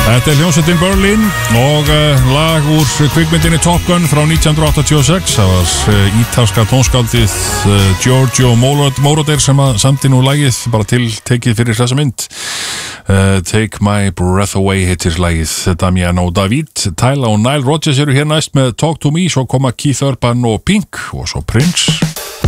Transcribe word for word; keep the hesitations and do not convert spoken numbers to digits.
Þetta er hljómsveitin Berlin og uh, lag úr kvikmyndinni Top Gun frá nítján hundruð áttatíu og sex. Það var uh, ítalska tónskáldið uh, Giorgio Moroder sem að samdi nú lagið bara til tekið fyrir þessa mynd. uh, Take My Breath Away heitir lagið. Damiano David, Tyla og Nile Rodgers eru hér næst með Talk To Me, svo koma Keith Urban og Pink og svo Prince.